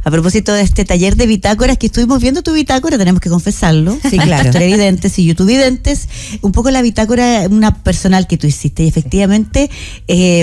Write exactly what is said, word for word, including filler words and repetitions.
a propósito de este taller de bitácoras que estuvimos viendo tu bitácora, tenemos que confesarlo. Sí, claro. Televidentes y YouTubevidentes, un poco la bitácora, una personal que tú hiciste, y efectivamente, eh,